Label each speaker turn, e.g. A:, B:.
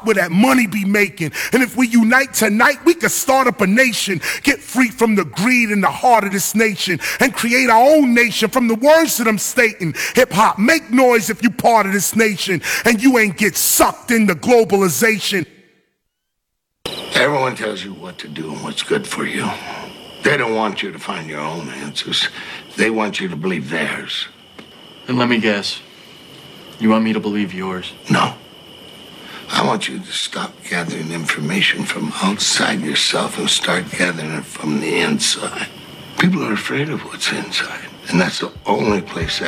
A: where that money be making. And if we unite tonight, we could start up a nation, get free from the greed in the heart of this nation, and create our own nation from the words that I'm stating. Hip-hop, make noise if you part of this nation, and you ain't get sucked into globalization.
B: Everyone tells you what to do and what's good for you. They don't want you to find your own answers. They want you to believe theirs.
C: And let me guess, you want me to believe yours?
B: No. I want you to stop gathering information from outside yourself and start gathering it from the inside. People are afraid of what's inside, and that's the only place